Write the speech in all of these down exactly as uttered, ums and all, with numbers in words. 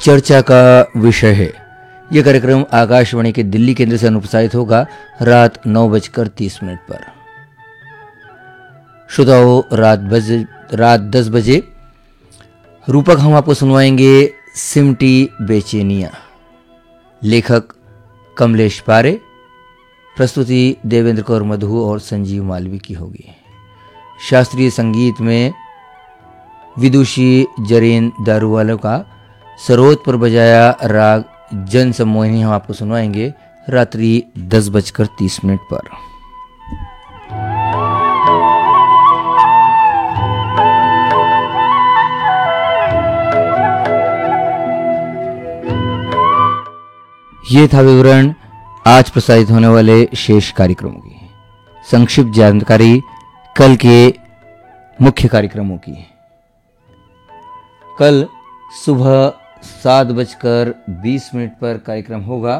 चर्चा का विषय है। यह कार्यक्रम आकाशवाणी के दिल्ली केंद्र से अनुप्रसारित होगा रात नौ बजकर तीस मिनट पर। श्रोताओं, रात बजे रात दस बजे रूपक हम आपको सुनवाएंगे सिमटी बेचैनिया। लेखक कमलेश पारे, प्रस्तुति देवेंद्र कौर मधु और संजीव मालवी की होगी। शास्त्रीय संगीत में विदुषी जरीन दारूवालों का सरोद पर बजाया राग जन सम्मोहिनी हम आपको सुनवाएंगे रात्रि दस बजकर तीस मिनट पर। ये था विवरण आज प्रसारित होने वाले शेष कार्यक्रमों की। संक्षिप्त जानकारी कल के मुख्य कार्यक्रमों की। कल सुबह सात बजकर बीस मिनट पर कार्यक्रम होगा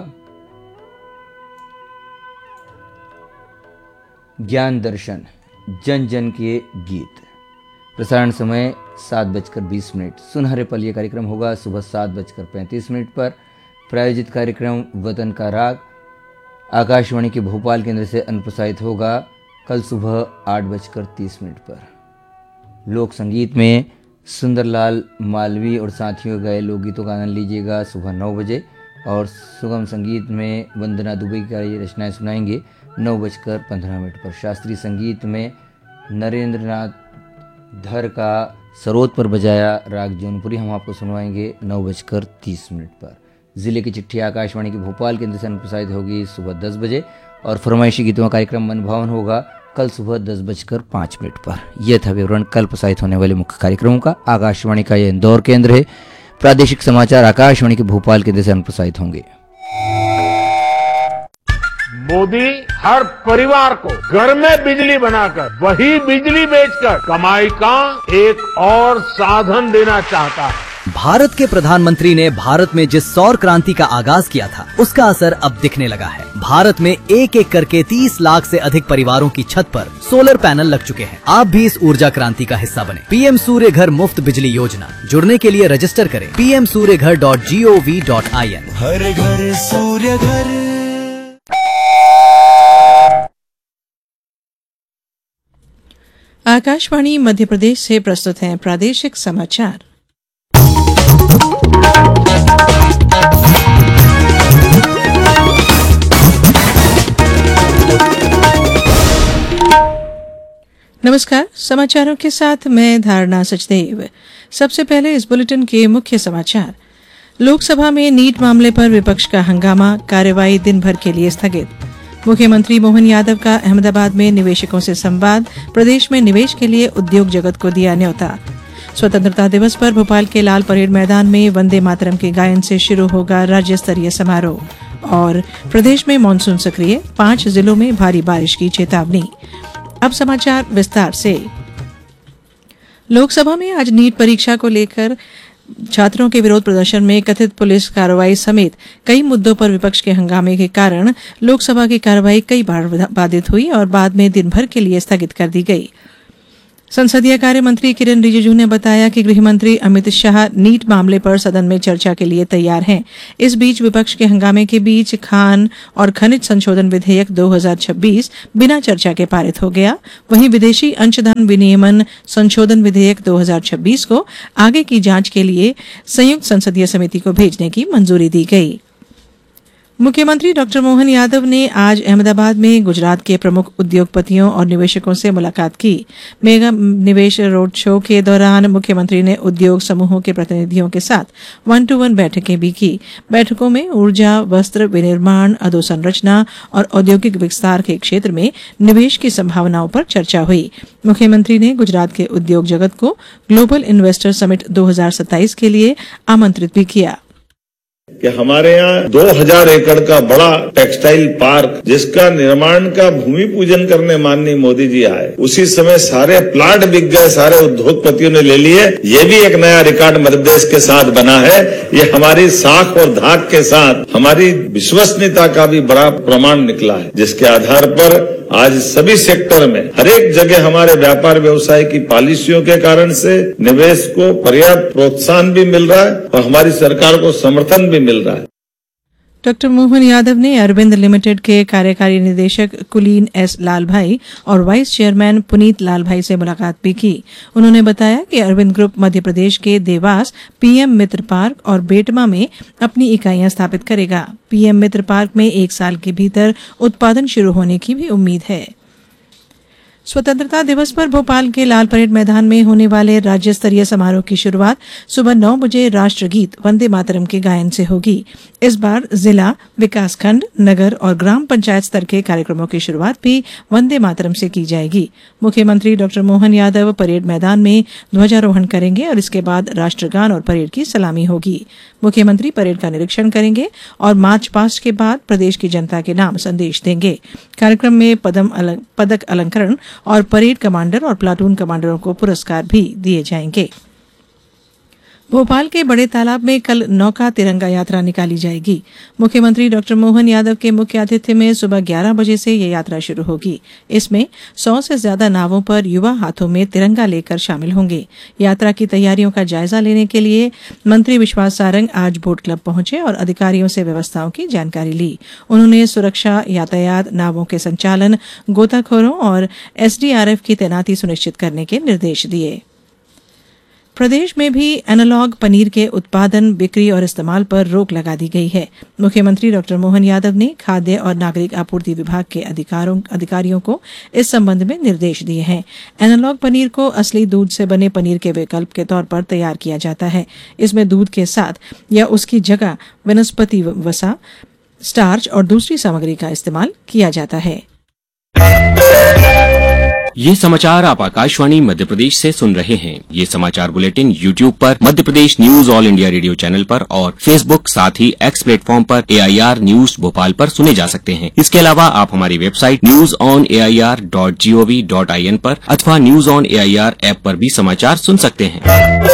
ज्ञान दर्शन, जन जन के गीत। प्रसारण समय सात बजकर बीस मिनट। सुनहरे पल ये कार्यक्रम होगा सुबह सात बजकर पैंतीस मिनट पर। प्रायोजित कार्यक्रम वतन का राग आकाशवाणी के भोपाल केंद्र से अनुप्रसारित होगा कल सुबह आठ बजकर तीस मिनट पर। लोक संगीत में सुंदरलाल मालवी और साथियों गए लोकगीतों का आनंद लीजिएगा सुबह नौ बजे। और सुगम संगीत में वंदना दुबे की ये रचनाएं सुनाएंगे नौ बजकर पंद्रह मिनट पर। शास्त्रीय संगीत में नरेंद्र नाथ धर का सरोद पर बजाया राग जौनपुरी हम आपको सुनवाएंगे नौ बजकर तीस मिनट पर। जिले की चिट्ठी आकाशवाणी के भोपाल केंद्र से अनुप्रसारित होगी सुबह दस बजे। और फरमाइशी गीतों का कार्यक्रम मनभावन होगा कल सुबह दस बजकर पाँच मिनट पर। यह था विवरण कल प्रसारित होने वाले मुख्य कार्यक्रमों का। आकाशवाणी का यह इंदौर केंद्र है। प्रादेशिक समाचार आकाशवाणी के भोपाल केंद्र से अनुप्रसारित होंगे। मोदी हर परिवार को घर में बिजली बनाकर वही बिजली बेचकर कमाई का एक और साधन देना चाहता है। भारत के प्रधानमंत्री ने भारत में जिस सौर क्रांति का आगाज किया था उसका असर अब दिखने लगा है। भारत में एक एक करके तीस लाख से अधिक परिवारों की छत पर सोलर पैनल लग चुके हैं। आप भी इस ऊर्जा क्रांति का हिस्सा बने। पीएम सूर्य घर मुफ्त बिजली योजना, जुड़ने के लिए रजिस्टर करें पी एम सूर्य घर dot G O V dot I N. हर घर सूर्य घर। आकाशवाणी मध्य प्रदेश से प्रस्तुत है प्रादेशिक समाचार। नमस्कार, समाचारों के साथ मैं धारणा सचदेव। सबसे पहले इस बुलेटिन के मुख्य समाचार। लोकसभा में नीट मामले पर विपक्ष का हंगामा, कार्यवाही दिन भर के लिए स्थगित। मुख्यमंत्री मोहन यादव का अहमदाबाद में निवेशकों से संवाद, प्रदेश में निवेश के लिए उद्योग जगत को दिया न्योता। स्वतंत्रता दिवस पर भोपाल के लाल परेड मैदान में वंदे मातरम के गायन से शुरू होगा राज्य स्तरीय समारोह। और प्रदेश में मानसून सक्रिय, पांच जिलों में भारी बारिश की चेतावनी। अब समाचार विस्तार से। लोकसभा में आज नीट परीक्षा को लेकर छात्रों के विरोध प्रदर्शन में कथित पुलिस कार्रवाई समेत कई मुद्दों पर विपक्ष के हंगामे के कारण लोकसभा की कार्रवाई कई बार बाधित हुई और बाद में दिन भर के लिए स्थगित कर दी गई। संसदीय कार्य मंत्री किरण रिजिजू ने बताया कि गृह मंत्री अमित शाह नीट मामले पर सदन में चर्चा के लिए तैयार हैं। इस बीच विपक्ष के हंगामे के बीच खान और खनिज संशोधन विधेयक दो हज़ार छब्बीस बिना चर्चा के पारित हो गया। वहीं विदेशी अंशधन विनियमन संशोधन विधेयक दो हज़ार छब्बीस को आगे की जांच के लिए संयुक्त संसदीय समिति को भेजने की मंजूरी दी गई। मुख्यमंत्री डॉक्टर मोहन यादव ने आज अहमदाबाद में गुजरात के प्रमुख उद्योगपतियों और निवेशकों से मुलाकात की। मेगा निवेश रोड शो के दौरान मुख्यमंत्री ने उद्योग समूहों के प्रतिनिधियों के साथ वन टू वन बैठकें भी की। बैठकों में ऊर्जा, वस्त्र विनिर्माण, अधोसंरचना और औद्योगिक विस्तार के क्षेत्र में निवेश की संभावनाओं पर चर्चा हुई। मुख्यमंत्री ने गुजरात के उद्योग जगत को ग्लोबल इन्वेस्टर समिट दो हज़ार सत्ताईस के लिए आमंत्रित भी किया। कि हमारे यहाँ दो हज़ार एकड़ का बड़ा टेक्सटाइल पार्क, जिसका निर्माण का भूमि पूजन करने माननीय मोदी जी आए, उसी समय सारे प्लाट बिक गए, सारे उद्योगपतियों ने ले लिए। ये भी एक नया रिकॉर्ड मध्य प्रदेश के साथ बना है। ये हमारी साख और धाक के साथ हमारी विश्वसनीयता का भी बड़ा प्रमाण निकला है, जिसके आधार पर आज सभी सेक्टर में हर एक जगह हमारे व्यापार व्यवसाय की पॉलिसियों के कारण से निवेश को पर्याप्त प्रोत्साहन भी मिल रहा है और हमारी सरकार को समर्थन भी मिल रहा है। डॉक्टर मोहन यादव ने अरविंद लिमिटेड के कार्यकारी निदेशक कुलीन एस लालभाई और वाइस चेयरमैन पुनीत लालभाई से मुलाकात भी की। उन्होंने बताया कि अरविंद ग्रुप मध्य प्रदेश के देवास पीएम मित्र पार्क और बेटमा में अपनी इकाइयां स्थापित करेगा। पीएम मित्र पार्क में एक साल के भीतर उत्पादन शुरू होने की भी उम्मीद है। स्वतंत्रता दिवस पर भोपाल के लाल परेड मैदान में होने वाले राज्य स्तरीय समारोह की शुरुआत सुबह नौ बजे राष्ट्रगीत वंदे मातरम के गायन से होगी। इस बार जिला, विकासखंड, नगर और ग्राम पंचायत स्तर के कार्यक्रमों की शुरुआत भी वंदे मातरम से की जाएगी। मुख्यमंत्री डॉक्टर मोहन यादव परेड मैदान में ध्वजारोहण करेंगे और इसके बाद राष्ट्रगान और परेड की सलामी होगी। मुख्यमंत्री परेड का निरीक्षण करेंगे और मार्च पास्ट के बाद प्रदेश की जनता के नाम संदेश देंगे। कार्यक्रम में पदम अलं, पदक अलंकरण और परेड कमांडर और प्लाटून कमांडरों को पुरस्कार भी दिए जाएंगे। भोपाल के बड़े तालाब में कल नौका तिरंगा यात्रा निकाली जाएगी। मुख्यमंत्री डॉक्टर मोहन यादव के मुख्य आतिथ्य में सुबह ग्यारह बजे से ये यात्रा शुरू होगी। इसमें सौ से ज्यादा नावों पर युवा हाथों में तिरंगा लेकर शामिल होंगे। यात्रा की तैयारियों का जायजा लेने के लिए मंत्री विश्वास सारंग आज बोट क्लब पहुंचे और अधिकारियों से व्यवस्थाओं की जानकारी ली। उन्होंने सुरक्षा, यातायात, नावों के संचालन, गोताखोरों और एसडीआरएफ की तैनाती सुनिश्चित करने के निर्देश दिए। प्रदेश में भी एनालॉग पनीर के उत्पादन, बिक्री और इस्तेमाल पर रोक लगा दी गई है। मुख्यमंत्री डॉक्टर मोहन यादव ने खाद्य और नागरिक आपूर्ति विभाग के अधिकारों अधिकारियों को इस संबंध में निर्देश दिए हैं। एनालॉग पनीर को असली दूध से बने पनीर के विकल्प के तौर पर तैयार किया जाता है। इसमें दूध के साथ या उसकी जगह वनस्पति वसा, स्टार्च और दूसरी सामग्री का इस्तेमाल किया जाता है। ये समाचार आप आकाशवाणी मध्य प्रदेश से सुन रहे हैं। ये समाचार बुलेटिन यूट्यूब पर Madhya Pradesh news all India radio channel पर और फेसबुक साथ ही एक्स प्लेटफॉर्म पर एआईआर न्यूज भोपाल पर सुने जा सकते हैं। इसके अलावा आप हमारी website news on A I R dot G O V dot I N पर अथवा news on A I R app पर भी समाचार सुन सकते हैं।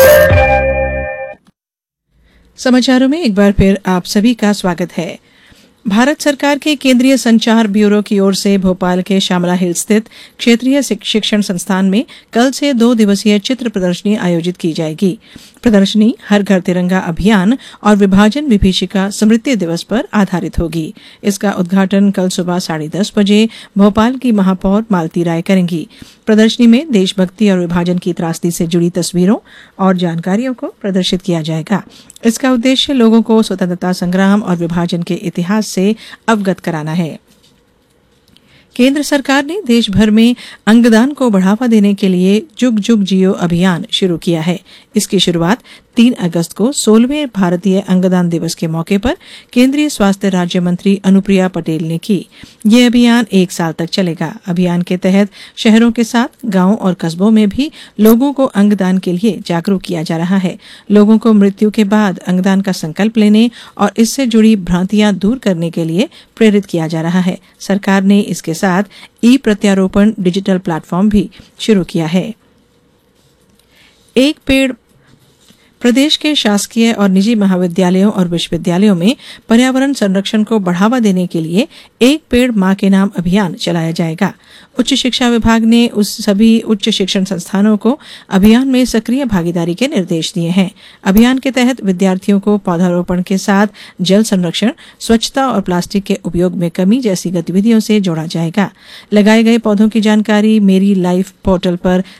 समाचारों में एक बार फिर आप सभी का स्वागत है। भारत सरकार के केंद्रीय संचार ब्यूरो की ओर से भोपाल के श्यामला हिल स्थित क्षेत्रीय शिक्षण संस्थान में कल से दो दिवसीय चित्र प्रदर्शनी आयोजित की जाएगी। प्रदर्शनी हर घर तिरंगा अभियान और विभाजन विभीषिका स्मृति दिवस पर आधारित होगी। इसका उद्घाटन कल सुबह साढ़े दस बजे भोपाल की महापौर मालती राय करेंगी। प्रदर्शनी में देशभक्ति और विभाजन की त्रासदी से जुड़ी तस्वीरों और जानकारियों को प्रदर्शित किया जाएगा। इसका उद्देश्य लोगों को स्वतंत्रता संग्राम और विभाजन के इतिहास से अवगत कराना है। केंद्र सरकार ने देश भर में अंगदान को बढ़ावा देने के लिए जुग जुग जियो अभियान शुरू किया है। इसकी शुरुआत तीन अगस्त को सोलहवें भारतीय अंगदान दिवस के मौके पर केंद्रीय स्वास्थ्य राज्य मंत्री अनुप्रिया पटेल ने की। यह अभियान एक साल तक चलेगा। अभियान के तहत शहरों के साथ गांवों और कस्बों में भी लोगों को अंगदान के लिए जागरूक किया जा रहा है। लोगों को मृत्यु के बाद अंगदान का संकल्प लेने और इससे जुड़ी भ्रांतियां दूर करने के लिए प्रेरित किया जा रहा है। सरकार ने इसके साथ ई प्रत्यारोपण डिजिटल प्लेटफॉर्म भी शुरू किया है। एक पेड़ प्रदेश के शासकीय और निजी महाविद्यालयों और विश्वविद्यालयों में पर्यावरण संरक्षण को बढ़ावा देने के लिए एक पेड़ मां के नाम अभियान चलाया जाएगा। उच्च शिक्षा विभाग ने उस सभी उच्च शिक्षण संस्थानों को अभियान में सक्रिय भागीदारी के निर्देश दिए हैं। अभियान के तहत विद्यार्थियों को पौधारोपण के साथ जल संरक्षण, स्वच्छता और प्लास्टिक के उपयोग में कमी जैसी गतिविधियों से जोड़ा जाएगा। लगाए गए पौधों की जानकारी मेरी लाइफ पोर्टल पर